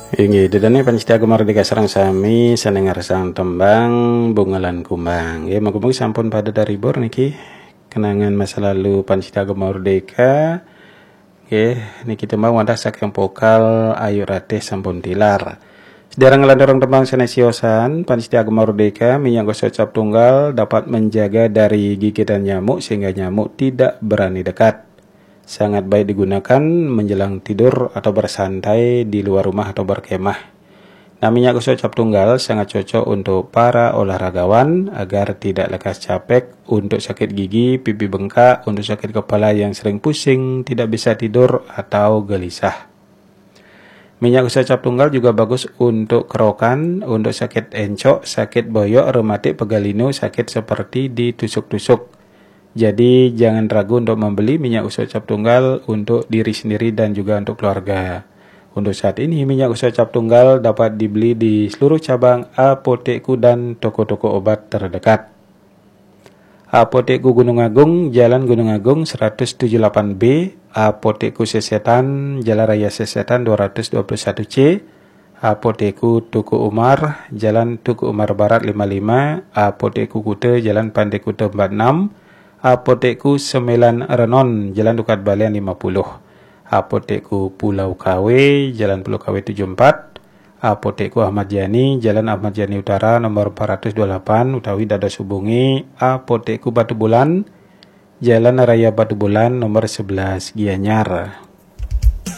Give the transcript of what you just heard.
Inggih, dedane pancita mardika sareng sami senengar sang tembang bungalan kumbang. Ya, mugi-mugi sampun pada dari bor niki kenangan masa lalu pancita mardika. Nggih, niki tembang wadah saking vokal Ayu Ratih sampun tilar. Sedereng ngelandorong tembang senesiosan pancita mardika minyak gosok cap tunggal dapat menjaga dari gigitan nyamuk sehingga nyamuk tidak berani dekat. Sangat baik digunakan menjelang tidur atau bersantai di luar rumah atau berkemah. Nah, minyak gosok cap tunggal sangat cocok untuk para olahragawan agar tidak lekas capek, untuk sakit gigi, pipi bengkak, untuk sakit kepala yang sering pusing, tidak bisa tidur, atau gelisah. Minyak gosok cap tunggal juga bagus untuk kerokan, untuk sakit encok, sakit boyok, rematik, pegalinu, sakit seperti ditusuk-tusuk. Jadi jangan ragu untuk membeli minyak gosok cap tunggal untuk diri sendiri dan juga untuk keluarga. Untuk saat ini minyak gosok cap tunggal dapat dibeli di seluruh cabang apotekku dan toko-toko obat terdekat. Apotekku Gunung Agung, Jalan Gunung Agung 178B, Apotekku Sesetan, Jalan Raya Sesetan 221C, Apotekku Tuku Umar, Jalan Tuku Umar Barat 55, Apotekku Kute, Jalan Pandai Kute 46, Apotekku Semelan Renon, Jalan Dukat Balian 50, Apotekku Pulau KW, Jalan Pulau KW 74, Apotekku Ahmad Yani, Jalan Ahmad Yani Utara nomor 428, utawi dados hubungi Apotekku Batu Bulan, Jalan Raya Batu Bulan nomor 11 Gianyar.